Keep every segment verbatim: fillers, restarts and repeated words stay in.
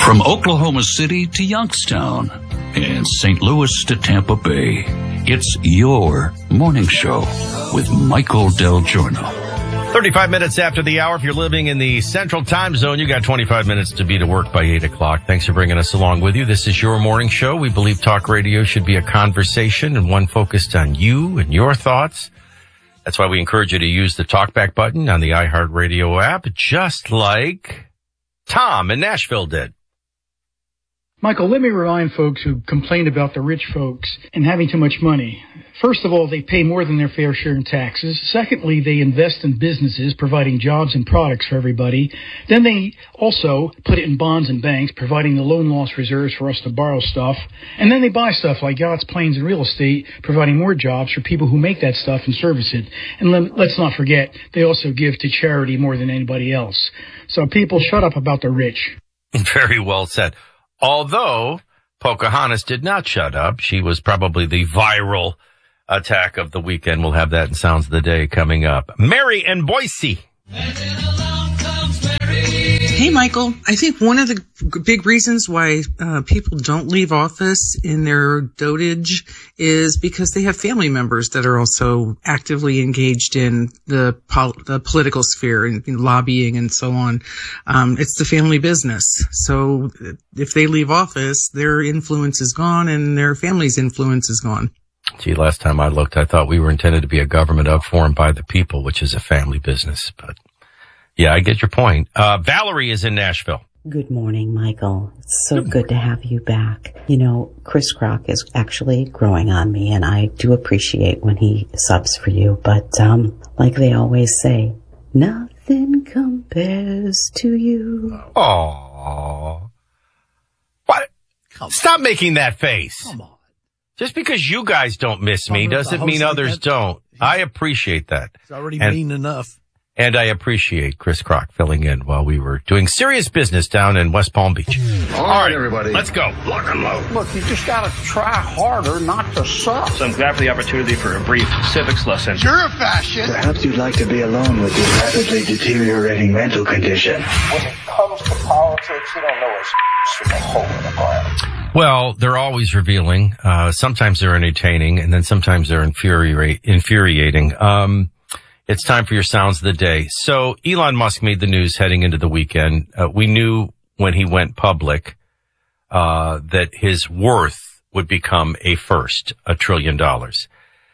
From Oklahoma City to Youngstown and Saint Louis to Tampa Bay, it's your morning show with Michael Del Giorno. thirty-five minutes after the hour. If you're living in the central time zone, you got twenty-five minutes to be to work by eight o'clock. Thanks for bringing us along with you. This is your morning show. We believe talk radio should be a conversation and one focused on you and your thoughts. That's why we encourage you to use the talkback button on the iHeartRadio app, just like Tom in Nashville did. Michael, let me remind folks who complain about the rich folks and having too much money. First of all, they pay more than their fair share in taxes. Secondly, they invest in businesses, providing jobs and products for everybody. Then they also put it in bonds and banks, providing the loan loss reserves for us to borrow stuff. And then they buy stuff like yachts, planes, and real estate, providing more jobs for people who make that stuff and service it. And let, let's not forget, they also give to charity more than anybody else. So people, shut up about the rich. Very well said. Although Pocahontas did not shut up. She was probably the viral attack of the weekend. We'll have that in Sounds of the Day coming up. Mary and Boise. Hey, Michael. I think one of the g- big reasons why uh, people don't leave office in their dotage is because they have family members that are also actively engaged in the, pol- the political sphere and, and lobbying and so on. Um, it's the family business. So if they leave office, their influence is gone and their family's influence is gone. Gee, last time I looked, I thought we were intended to be a government of, for, and by the people, which is a family business. But yeah, I get your point. Uh, Valerie is in Nashville. Good morning, Michael. It's so good to have you back. You know, Chris Crock is actually growing on me, and I do appreciate when he subs for you. But um, like they always say, nothing compares to you. Aww. What? Come Stop on. making that face. Come on. Just because you guys don't miss me doesn't mean others don't. I appreciate that. It's already and, mean enough. And I appreciate Chris Crock filling in while we were doing serious business down in West Palm Beach. All right, everybody. Let's go. Lock and load. Look, you just gotta try harder not to suck. So I'm glad for the opportunity for a brief civics lesson. You're a fascist. Perhaps you'd like to be alone with your rapidly deteriorating mental condition. When it comes to politics, you don't know it's from a hole in the ground. Well, they're always revealing. Uh, sometimes they're entertaining, and then sometimes they're infuriate, infuriating. Um, it's time for your Sounds of the Day. So Elon Musk made the news heading into the weekend. Uh, we knew when he went public uh, that his worth would become a first, a trillion dollars.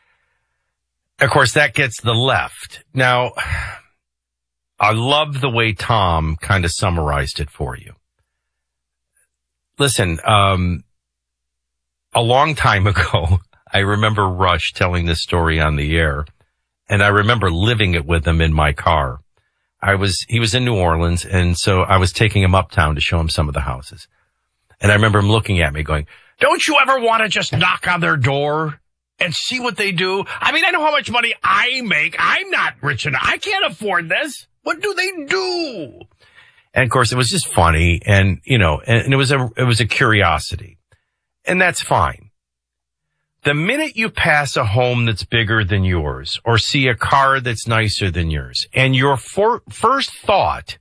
Of course, that gets the left. Now, I love the way Tom kind of summarized it for you. Listen, um, a long time ago, I remember Rush telling this story on the air, and I remember living it with him in my car. I was, he was in New Orleans, and so I was taking him uptown to show him some of the houses. And I remember him looking at me going, don't you ever want to just knock on their door and see what they do? I mean, I know how much money I make. I'm not rich enough. I can't afford this. What do they do? And of course, it was just funny, and you know, and, and it was a it was a curiosity, and that's fine. The minute you pass a home that's bigger than yours, or see a car that's nicer than yours, and your for, first thought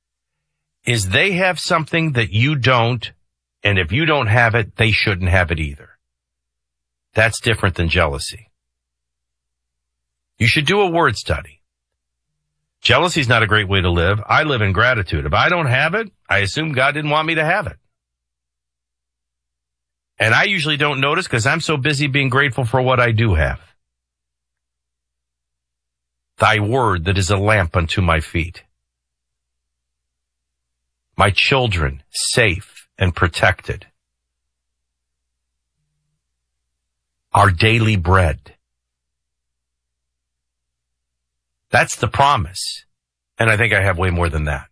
is they have something that you don't, and if you don't have it, they shouldn't have it either. That's different than jealousy. You should do a word study. Jealousy is not a great way to live. I live in gratitude. If I don't have it, I assume God didn't want me to have it. And I usually don't notice because I'm so busy being grateful for what I do have. Thy word that is a lamp unto my feet. My children safe and protected. Our daily bread. That's the promise. And I think I have way more than that.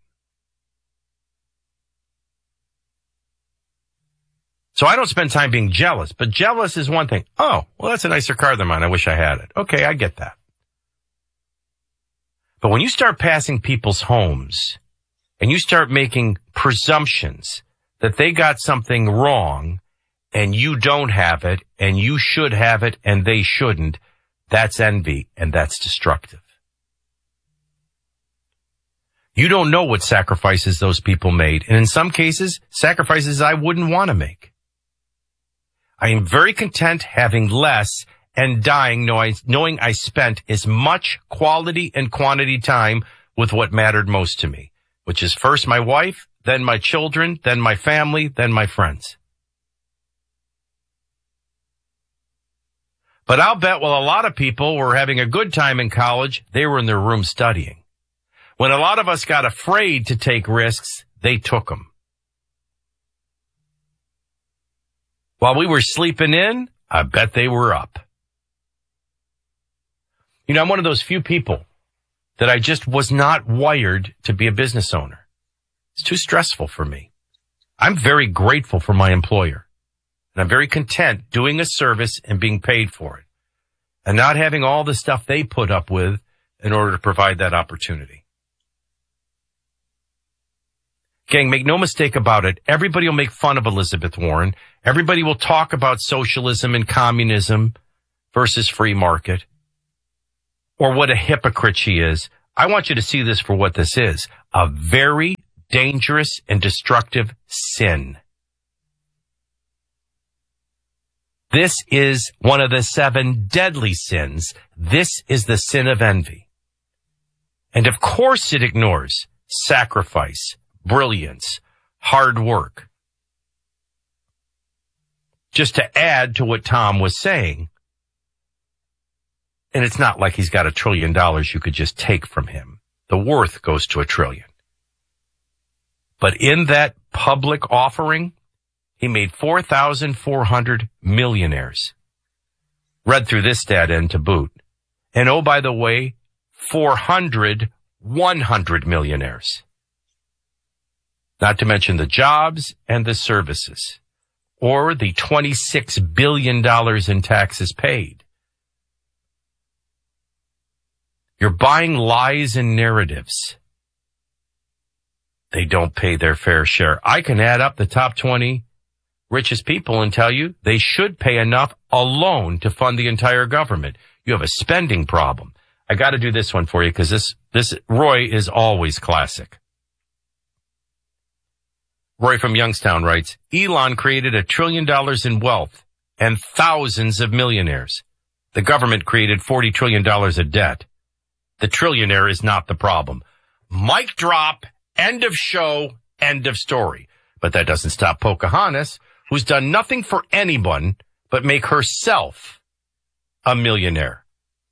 So I don't spend time being jealous, but jealous is one thing. Oh, well, that's a nicer car than mine. I wish I had it. Okay, I get that. But when you start passing people's homes and you start making presumptions that they got something wrong and you don't have it and you should have it and they shouldn't, that's envy and that's destructive. You don't know what sacrifices those people made. And in some cases, sacrifices I wouldn't want to make. I am very content having less and dying knowing I spent as much quality and quantity time with what mattered most to me, which is first my wife, then my children, then my family, then my friends. But I'll bet while a lot of people were having a good time in college, they were in their room studying. When a lot of us got afraid to take risks, they took them. While we were sleeping in, I bet they were up. You know, I'm one of those few people that I just was not wired to be a business owner. It's too stressful for me. I'm very grateful for my employer. And I'm very content doing a service and being paid for it. And not having all the stuff they put up with in order to provide that opportunity. Gang, make no mistake about it. Everybody will make fun of Elizabeth Warren. Everybody will talk about socialism and communism versus free market. Or what a hypocrite she is. I want you to see this for what this is. A very dangerous and destructive sin. This is one of the seven deadly sins. This is the sin of envy. And of course it ignores sacrifice, brilliance, hard work. Just to add to what Tom was saying, and it's not like he's got a trillion dollars you could just take from him. The worth goes to a trillion. But in that public offering, he made four thousand four hundred millionaires. Read through this stat end to boot. And oh, by the way, four hundred, one hundred millionaires. Not to mention the jobs and the services. Or the twenty-six billion dollars in taxes paid. You're buying lies and narratives. They don't pay their fair share. I can add up the top twenty richest people and tell you they should pay enough alone to fund the entire government. You have a spending problem. I got to do this one for you because this, this, Roy is always classic. Roy from Youngstown writes, Elon created a trillion dollars in wealth and thousands of millionaires. The government created forty trillion dollars of debt. The trillionaire is not the problem. Mic drop, end of show, end of story. But that doesn't stop Pocahontas, who's done nothing for anyone but make herself a millionaire.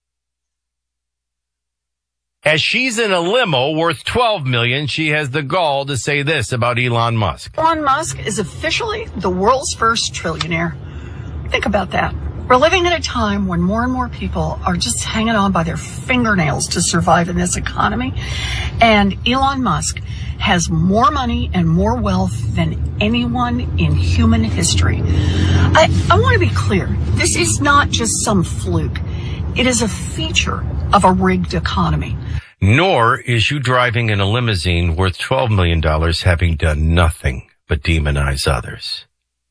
As she's in a limo worth twelve million dollars, she has the gall to say this about Elon Musk. Elon Musk is officially the world's first trillionaire. Think about that. We're living in a time when more and more people are just hanging on by their fingernails to survive in this economy. And Elon Musk has more money and more wealth than anyone in human history. I, I want to be clear. This is not just some fluke. It is a feature of a rigged economy. Nor is you driving in a limousine worth twelve million dollars having done nothing but demonize others.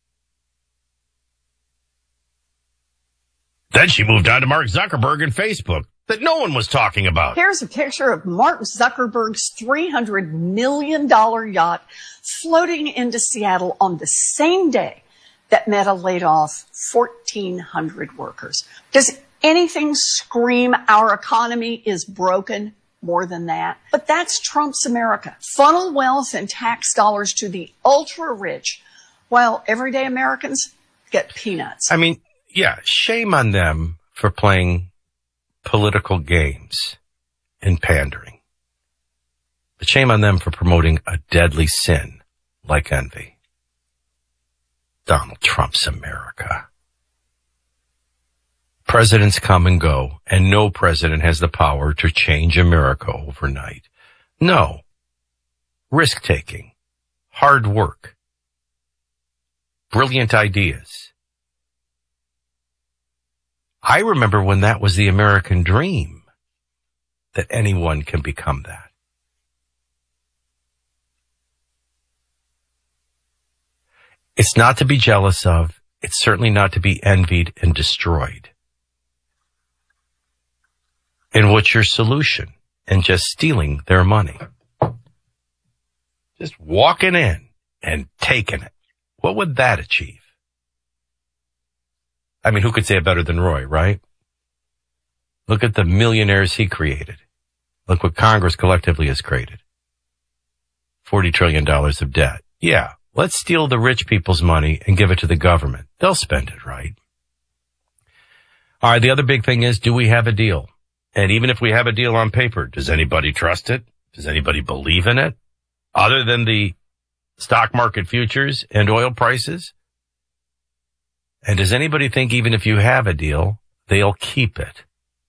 Then she moved on to Mark Zuckerberg and Facebook that no one was talking about. Here's a picture of Mark Zuckerberg's three hundred million dollars yacht floating into Seattle on the same day that Meta laid off fourteen hundred workers. Does anything scream our economy is broken more than that? But that's Trump's America. Funnel wealth and tax dollars to the ultra rich while everyday Americans get peanuts. I mean, yeah, shame on them for playing political games and pandering. But shame on them for promoting a deadly sin like envy. Donald Trump's America. Presidents come and go, and no president has the power to change America overnight. No. Risk-taking, hard work, brilliant ideas. I remember when that was the American dream, that anyone can become that. It's not to be jealous of. It's certainly not to be envied and destroyed. And what's your solution? And just stealing their money. Just walking in and taking it. What would that achieve? I mean, who could say it better than Roy, right? Look at the millionaires he created. Look what Congress collectively has created. forty trillion dollars of debt. Yeah, let's steal the rich people's money and give it to the government. They'll spend it, right? All right, the other big thing is, do we have a deal? And even if we have a deal on paper, does anybody trust it? Does anybody believe in it? Other than the stock market futures and oil prices? And does anybody think even if you have a deal, they'll keep it?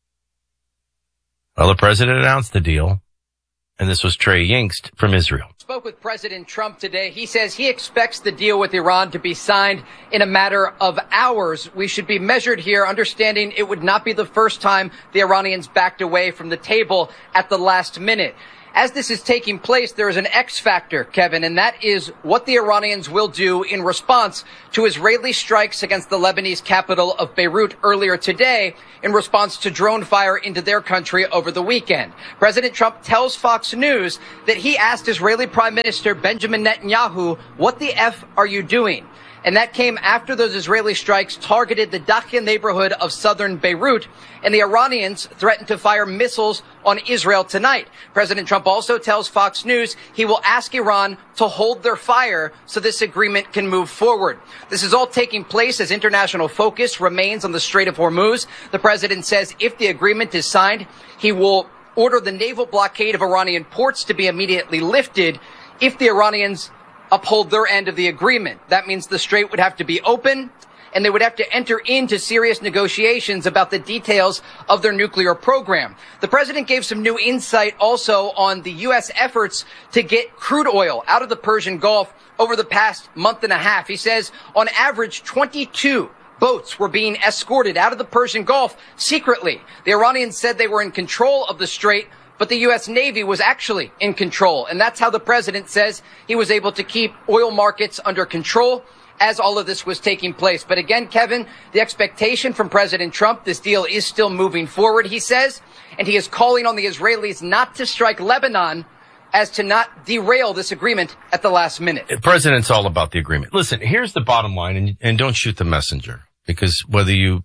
Well, the president announced the deal, and this was Trey Yingst from Israel. Spoke with President Trump today. He says he expects the deal with Iran to be signed in a matter of hours. We should be measured here, understanding it would not be the first time the Iranians backed away from the table at the last minute. As this is taking place, there is an X factor, Kevin, and that is what the Iranians will do in response to Israeli strikes against the Lebanese capital of Beirut earlier today in response to drone fire into their country over the weekend. President Trump tells Fox News that he asked Israeli Prime Minister Benjamin Netanyahu, what the F are you doing? And that came after those Israeli strikes targeted the Dakhia neighborhood of southern Beirut, and the Iranians threatened to fire missiles on Israel tonight. President Trump also tells Fox News he will ask Iran to hold their fire so this agreement can move forward. This is all taking place as international focus remains on the Strait of Hormuz. The president says if the agreement is signed, he will order the naval blockade of Iranian ports to be immediately lifted if the Iranians uphold their end of the agreement. That means the strait would have to be open, and they would have to enter into serious negotiations about the details of their nuclear program. The president gave some new insight also on the U S efforts to get crude oil out of the Persian Gulf over the past month and a half. He says on average twenty-two boats were being escorted out of the Persian Gulf secretly. The Iranians said they were in control of the strait, but the U S Navy was actually in control. And that's how the president says he was able to keep oil markets under control as all of this was taking place. But again, Kevin, the expectation from President Trump, this deal is still moving forward, he says, and he is calling on the Israelis not to strike Lebanon as to not derail this agreement at the last minute. The president's all about the agreement. Listen, here's the bottom line, and, and don't shoot the messenger, because whether you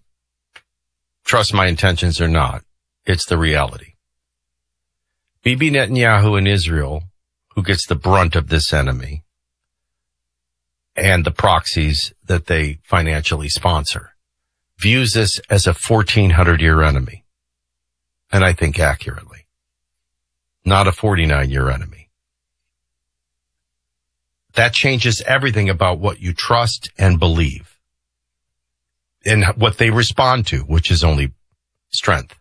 trust my intentions or not, it's the reality. Bibi Netanyahu in Israel, who gets the brunt of this enemy and the proxies that they financially sponsor, views this as a fourteen hundred year enemy. And I think accurately. Not a forty-nine year enemy. That changes everything about what you trust and believe and what they respond to, which is only strength.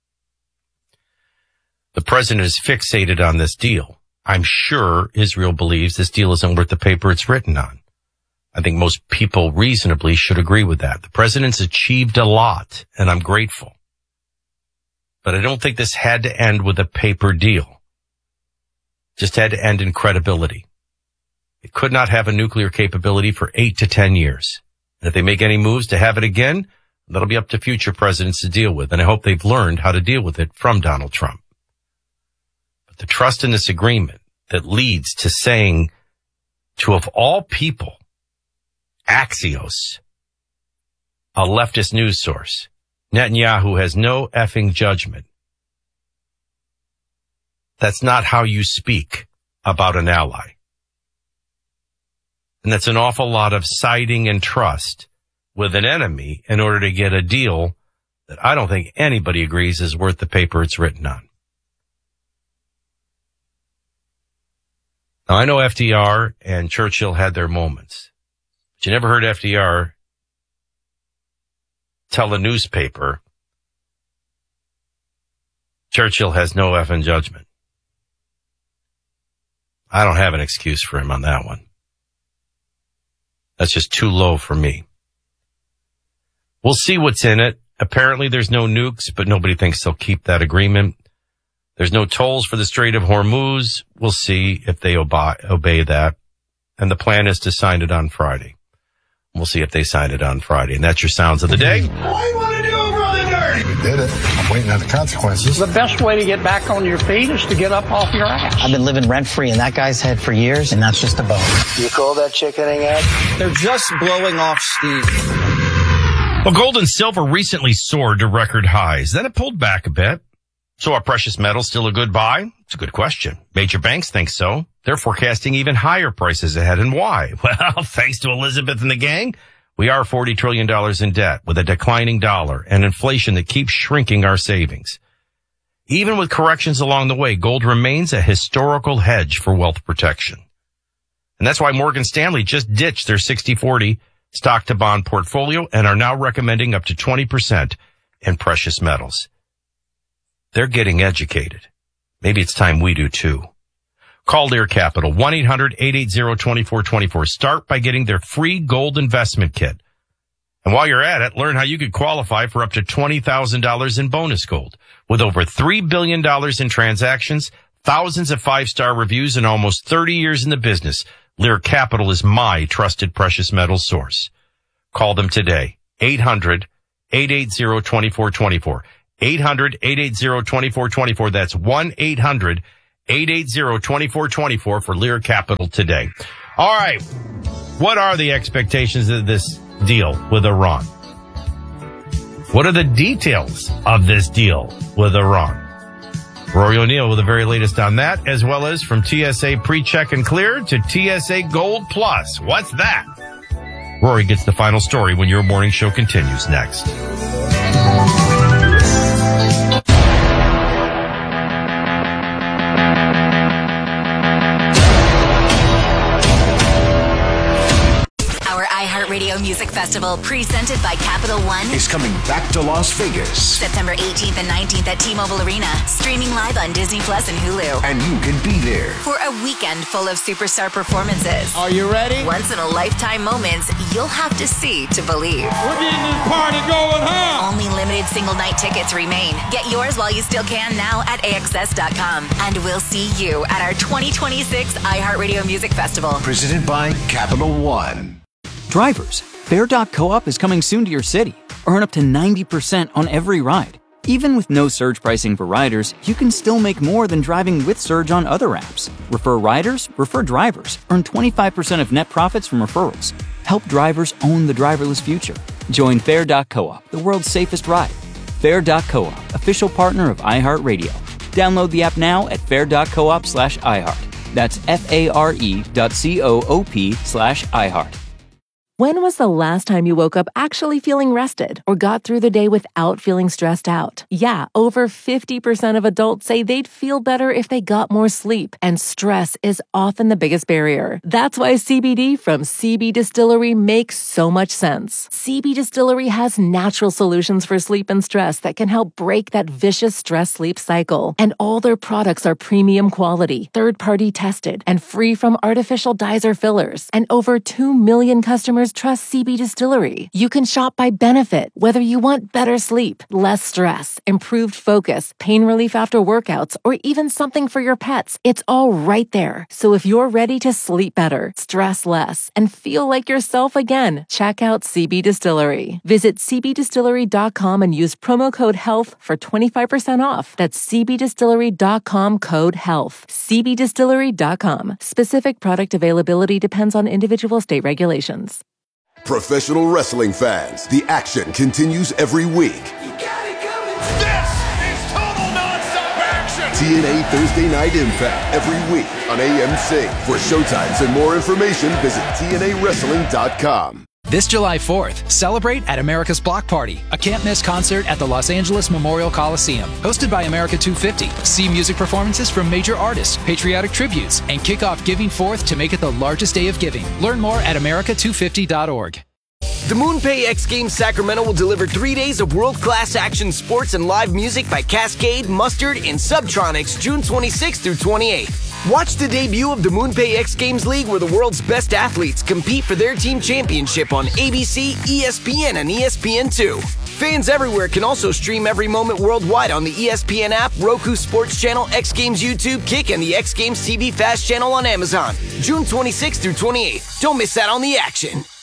The president is fixated on this deal. I'm sure Israel believes this deal isn't worth the paper it's written on. I think most people reasonably should agree with that. The president's achieved a lot, and I'm grateful. But I don't think this had to end with a paper deal. Just had to end in credibility. It could not have a nuclear capability for eight to ten years. And if they make any moves to have it again, that'll be up to future presidents to deal with. And I hope they've learned how to deal with it from Donald Trump. The trust in this agreement that leads to saying to, of all people, Axios, a leftist news source, Netanyahu has no effing judgment. That's not how you speak about an ally. And that's an awful lot of siding and trust with an enemy in order to get a deal that I don't think anybody agrees is worth the paper it's written on. Now, I know F D R and Churchill had their moments, but you never heard F D R tell a newspaper Churchill has no effing judgment. I don't have an excuse for him on that one. That's just too low for me. We'll see what's in it. Apparently there's no nukes, but nobody thinks they'll keep that agreement. There's no tolls for the Strait of Hormuz. We'll see if they obey, obey that. And the plan is to sign it on Friday. We'll see if they sign it on Friday. And that's your sounds of the day. I want to do over on the dirt. sorry. We did it. I'm waiting on the consequences. The best way to get back on your feet is to get up off your ass. I've been living rent-free in that guy's head for years, and that's just a bonus. You call that chickening out? They're just blowing off steam. Well, gold and silver recently soared to record highs. Then it pulled back a bit. So are precious metals still a good buy? It's a good question. Major banks think so. They're forecasting even higher prices ahead. And why? Well, thanks to Elizabeth and the gang, we are forty trillion dollars in debt with a declining dollar and inflation that keeps shrinking our savings. Even with corrections along the way, gold remains a historical hedge for wealth protection. And that's why Morgan Stanley just ditched their sixty forty stock to bond portfolio and are now recommending up to twenty percent in precious metals. They're getting educated. Maybe it's time we do too. Call Lear Capital, one eight hundred eight eight zero two four two four. Start by getting their free gold investment kit. And while you're at it, learn how you could qualify for up to twenty thousand dollars in bonus gold. With over three billion dollars in transactions, thousands of five-star reviews, and almost thirty years in the business, Lear Capital is my trusted precious metals source. Call them today, eight hundred eight eight zero two four two four. eight hundred eight eight zero two four two four. That's one eight hundred eight eight zero two four two four for Lear Capital today. All right. What are the expectations of this deal with Iran? What are the details of this deal with Iran? Rory O'Neill with the very latest on that, as well as from T S A Pre-Check and Clear to T S A Gold Plus. What's that? Rory gets the final story when your morning show continues next. iHeartRadio Music Festival, presented by Capital One, is coming back to Las Vegas. September eighteenth and nineteenth at T-Mobile Arena, streaming live on Disney Plus and Hulu. And you can be there for a weekend full of superstar performances. Are you ready? Once-in-a-lifetime moments you'll have to see to believe. We're getting this party going, huh? Only limited single-night tickets remain. Get yours while you still can now at A X S dot com. And we'll see you at our twenty twenty-six iHeartRadio Music Festival. Presented by Capital One. Drivers, Fair dot coop is coming soon to your city. Earn up to ninety percent on every ride. Even with no surge pricing for riders, you can still make more than driving with surge on other apps. Refer riders, refer drivers. Earn twenty-five percent of net profits from referrals. Help drivers own the driverless future. Join Fair dot coop, the world's safest ride. Fair dot coop, official partner of iHeartRadio. Download the app now at fair dot coop slash iHeart. That's F-A-R-E dot C-O-O-P slash iHeart. When was the last time you woke up actually feeling rested or got through the day without feeling stressed out? Yeah, over fifty percent of adults say they'd feel better if they got more sleep, and stress is often the biggest barrier. That's why C B D from C B Distillery makes so much sense. C B Distillery has natural solutions for sleep and stress that can help break that vicious stress-sleep cycle. And all their products are premium quality, third-party tested, and free from artificial dyes or fillers. And over two million customers trust C B Distillery. You can shop by benefit, whether you want better sleep, less stress, improved focus, pain relief after workouts, or even something for your pets. It's all right there. So if you're ready to sleep better, stress less, and feel like yourself again, check out C B Distillery. Visit C B distillery dot com and use promo code HEALTH for twenty-five percent off. That's C B distillery dot com code HEALTH. C B distillery dot com. Specific product availability depends on individual state regulations. Professional wrestling fans, the action continues every week. You got it coming. This is total nonstop action. T N A Thursday Night Impact every week on A M C. For showtimes and more information, visit T N A wrestling dot com. This July fourth, celebrate at America's Block Party, a can't-miss concert at the Los Angeles Memorial Coliseum. Hosted by America two fifty. See music performances from major artists, patriotic tributes, and kick off Giving Fourth to make it the largest day of giving. Learn more at America two fifty dot org. The MoonPay X Games Sacramento will deliver three days of world-class action sports and live music by Cascade, Mustard, and Subtronics June twenty-sixth through twenty-eighth. Watch the debut of the MoonPay X Games League, where the world's best athletes compete for their team championship on A B C, E S P N, and E S P N two. Fans everywhere can also stream every moment worldwide on the E S P N app, Roku Sports Channel, X Games YouTube, Kick, and the X Games T V Fast channel on Amazon. June twenty-sixth through twenty-eighth. Don't miss out on the action.